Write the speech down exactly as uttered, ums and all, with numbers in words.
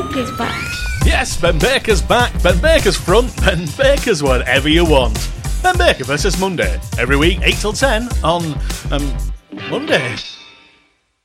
Baker's back. Yes, Ben Baker's back. Ben Baker's front. Ben Baker's whatever you want. Ben Baker versus Monday. Every week, eight till ten on um, Monday.